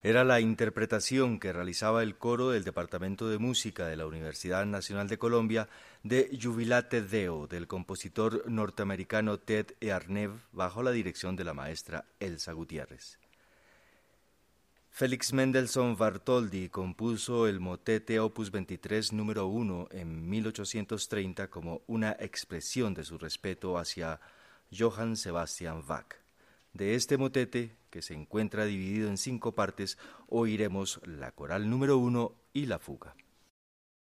Era la interpretación que realizaba el coro del Departamento de Música de la Universidad Nacional de Colombia de Jubilate Deo del compositor norteamericano Ted Earneve bajo la dirección de la maestra Elsa Gutiérrez. Félix Mendelssohn Bartholdy compuso el motete Opus 23 número 1 en 1830 como una expresión de su respeto hacia Johann Sebastian Bach. De este motete, que se encuentra dividido en 5 partes, oiremos la coral número 1 y la fuga.